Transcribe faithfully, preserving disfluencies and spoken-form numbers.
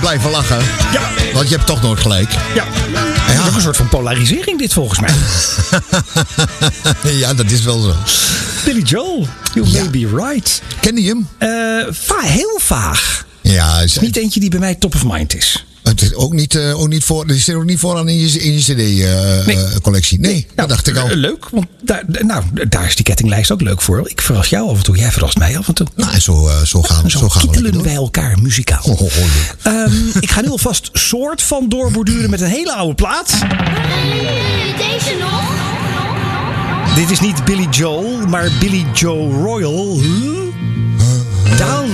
blijven lachen. Ja. Want je hebt toch nooit gelijk. Ja. Ja. Nog een soort van polarisering dit volgens mij. Ja, dat is wel zo. Billy Joel, you Ja. may be right. Ken je hem? Uh, va- heel vaag. Ja, is, Niet eentje die bij mij top of mind is. het is ook niet, uh, ook niet voor. Die zit ook niet vooraan in je, in je cd-collectie. Uh, nee, nee, dat nou, dacht ik al. Leuk, want daar, nou, daar is die kettinglijst ook leuk voor. Ik verras jou af en toe, jij verrast mij af en toe. Nou, en zo, uh, zo gaan, Zo, zo gaan we kietelen lekker wij door. elkaar muzikaal. Oh, oh, oh, um, ik ga nu alvast soort van doorborduren met een hele oude plaat. Deze nog? Dit is niet Billy Joel, maar Billy Joe Royal. Huh? Down